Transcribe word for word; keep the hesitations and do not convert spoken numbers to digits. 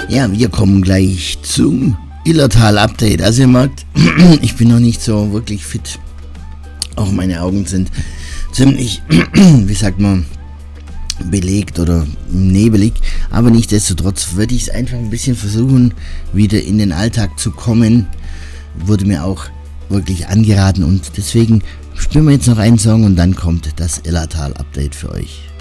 Ja, wir kommen gleich zum Illertal-Update. Also ihr merkt, ich bin noch nicht so wirklich fit. Auch meine Augen sind ziemlich, wie sagt man, belegt oder nebelig. Aber nichtsdestotrotz würde ich es einfach ein bisschen versuchen, wieder in den Alltag zu kommen. Wurde mir auch wirklich angeraten und deswegen spielen wir jetzt noch einen Song und dann kommt das Illertal-Update für euch.